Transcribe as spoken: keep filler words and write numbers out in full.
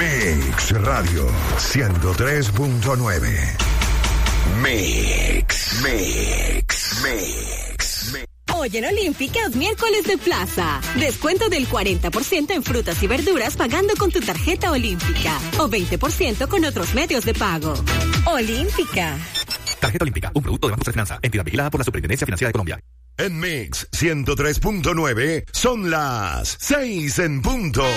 Mix Radio ciento tres punto nueve. Mix, Mix, Mix, Mix. Hoy en Olímpica es miércoles de plaza. Descuento del cuarenta por ciento en frutas y verduras pagando con tu tarjeta Olímpica. O veinte por ciento con otros medios de pago. Olímpica. Tarjeta Olímpica, un producto de Banco de Finanza. Entidad vigilada por la Superintendencia Financiera de Colombia. En Mix ciento tres punto nueve son las seis en punto.